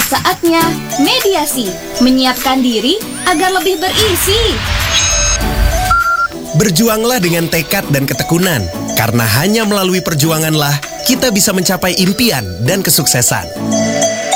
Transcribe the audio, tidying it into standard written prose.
Saatnya mediasi, menyiapkan diri agar lebih berisi. Berjuanglah dengan tekad dan ketekunan, karena hanya melalui perjuanganlah kita bisa mencapai impian dan kesuksesan.